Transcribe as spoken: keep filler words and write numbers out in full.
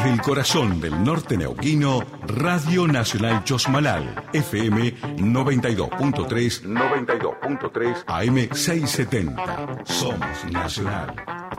Desde el corazón del norte neuquino, Radio Nacional Chosmalal, F M noventa y dos punto tres, noventa y dos punto tres, A M seiscientos setenta. Somos Nacional.